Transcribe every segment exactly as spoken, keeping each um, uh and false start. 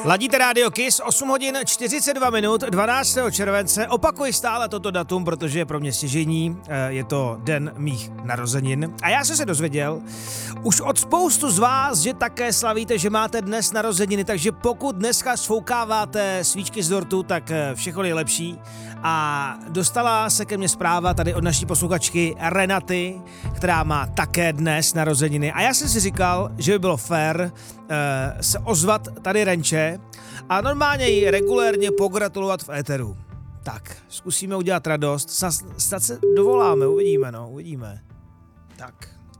Ladíte rádio Kiss, osm hodin čtyřicet dva minut, dvanáctého července. Opakuji stále toto datum, protože je pro mě stěžení. Je to den mých narozenin. A já jsem se dozvěděl už od spoustu z vás, že také slavíte, že máte dnes narozeniny, takže pokud dneska sfoukáváte svíčky z dortu, tak všechno nejlepší. A dostala se ke mně zpráva tady od naší posluchačky Renaty, která má také dnes narozeniny. A já jsem si říkal, že by bylo fér uh, se ozvat tady Renče a normálně jí regulérně pogratulovat v éteru. Tak, zkusíme udělat radost. Snad se dovoláme, uvidíme, no, uvidíme. Tak.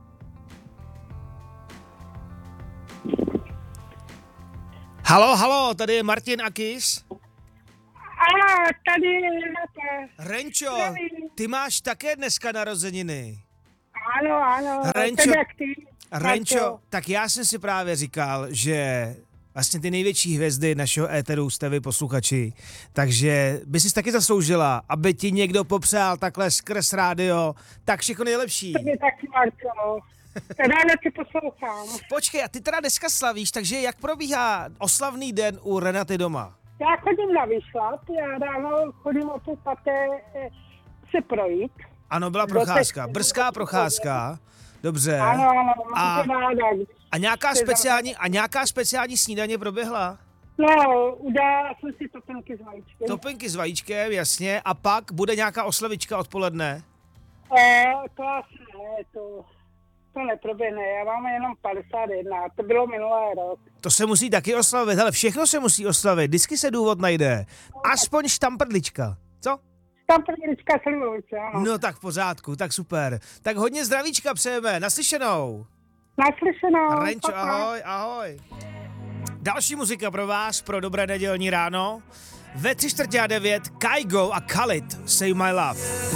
Halo, halo, tady je Martin a Kiss. Ano, tady je Renata. Renčo, ty máš také dneska narozeniny. Ano, ano. Renčo, jak ty. Renčo, tak já jsem si právě říkal, že vlastně ty největší hvězdy našeho éteru jste vy posluchači, takže by si taky zasloužila, aby ti někdo popřál takhle skrz rádio, tak všechno nejlepší. To je taky, Marco. Ráda tě poslouchám. Počkej, a ty teda dneska slavíš, takže jak probíhá oslavný den u Renaty doma? Já chodím na vyšlap, já ráno chodím o půl paté se projít. Ano, byla procházka, brzká procházka, dobře. Ano, ano, a, mám to ráda. A nějaká speciální, a nějaká speciální snídaně proběhla? No, udělala jsem si topinky s vajíčkem. Topinky s vajíčkem, jasně, a pak bude nějaká oslavička odpoledne? E, to asi ne, to, to neproběhne, já mám jenom padesát jedna, to bylo minulý rok. To se musí taky oslavit, hele, všechno se musí oslavit, vždycky se důvod najde, aspoň štamprdlička, co? Štamprdlička slivovice, ano. No tak v pořádku, tak super, tak hodně zdravíčka přejeme, naslyšenou. Naslyšenou. Renčo, ahoj, ahoj. Další muzika pro vás, pro dobré nedělní ráno. Ve tři čtvrtě a devět Kygo a Khalid, Save My Love.